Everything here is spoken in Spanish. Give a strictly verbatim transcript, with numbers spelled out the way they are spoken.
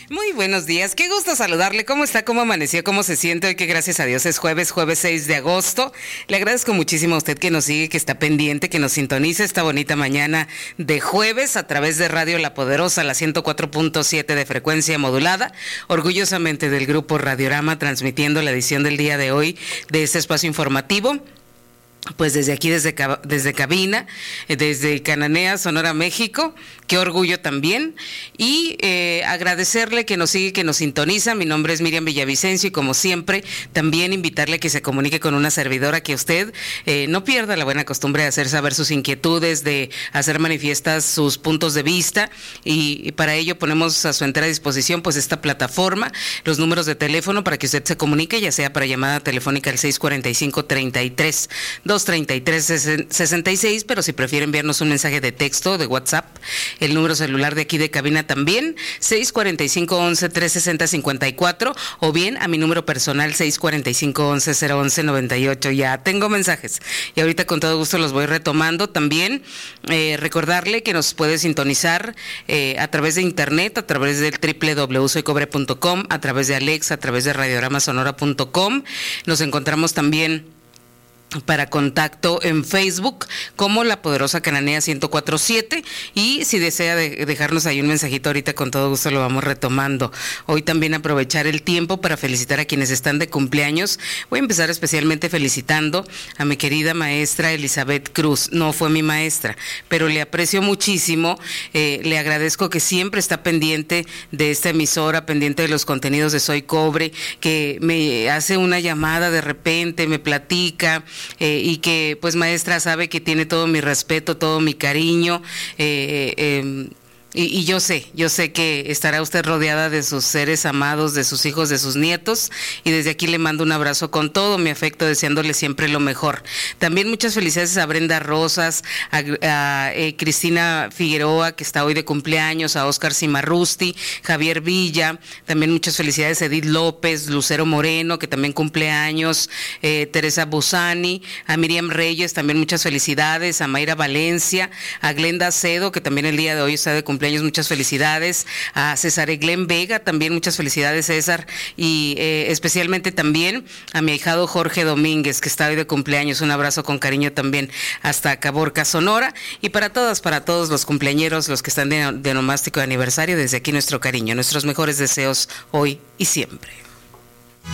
Muy buenos días, qué gusto saludarle. ¿Cómo está? ¿Cómo amaneció? ¿Cómo se siente hoy? Que gracias a Dios es jueves, jueves seis de agosto. Le agradezco muchísimo a usted que nos sigue, que está pendiente, que nos sintoniza esta bonita mañana de jueves a través de Radio La Poderosa, la ciento cuatro punto siete de frecuencia modulada. Orgullosamente del grupo Radiorama, transmitiendo la edición del día de hoy de este espacio informativo. Pues desde aquí, desde, desde cabina, desde Cananea, Sonora, México, qué orgullo también, y eh, agradecerle que nos sigue, que nos sintoniza. Mi nombre es Miriam Villavicencio y como siempre, también invitarle a que se comunique con una servidora, que usted eh, no pierda la buena costumbre de hacer saber sus inquietudes, de hacer manifiestas sus puntos de vista, y, y para ello ponemos a su entera disposición pues esta plataforma, los números de teléfono para que usted se comunique, ya sea para llamada telefónica al seis cuarenta y cinco, treinta y tres, dos treinta y tres, sesenta y seis, pero si prefiere enviarnos un mensaje de texto, de WhatsApp, el número celular de aquí de cabina también, seis cuarenta y cinco, once, trescientos sesenta, cincuenta y cuatro, o bien a mi número personal seis cuarenta y cinco, once, cero once, noventa y ocho. Ya tengo mensajes y ahorita con todo gusto los voy retomando. También eh, recordarle que nos puede sintonizar eh, a través de internet, a través del doble u doble u doble u punto soy cobre punto com, a través de Alexa, a través de radiorama sonora punto com. Nos encontramos también para contacto en Facebook como La Poderosa Cananea ciento cuatro punto siete, y si desea de dejarnos ahí un mensajito ahorita con todo gusto lo vamos retomando. Hoy también aprovechar el tiempo para felicitar a quienes están de cumpleaños. Voy a empezar especialmente felicitando a mi querida maestra Elizabeth Cruz. No fue mi maestra, pero le aprecio muchísimo, eh, le agradezco que siempre está pendiente de esta emisora, pendiente de los contenidos de Soy Cobre, que me hace una llamada de repente, me platica. Eh, y que pues maestra sabe que tiene todo mi respeto, todo mi cariño, eh, eh, Y, y yo sé, yo sé que estará usted rodeada de sus seres amados, de sus hijos, de sus nietos, y desde aquí le mando un abrazo con todo mi afecto, deseándole siempre lo mejor. También muchas felicidades a Brenda Rosas, a, a eh, Cristina Figueroa, que está hoy de cumpleaños, a Oscar Cimarrusti, Javier Villa, también muchas felicidades a Edith López, Lucero Moreno, que también cumple años, eh, Teresa Busani, a Miriam Reyes, también muchas felicidades, a Mayra Valencia, a Glenda Acedo, que también el día de hoy está de cumpleaños. Muchas felicidades a César Eglén Vega, también muchas felicidades César, y eh, especialmente también a mi ahijado Jorge Domínguez, que está hoy de cumpleaños. Un abrazo con cariño también hasta Caborca, Sonora, y para todas, para todos los cumpleañeros, los que están de, de nomástico de aniversario, desde aquí nuestro cariño, nuestros mejores deseos hoy y siempre.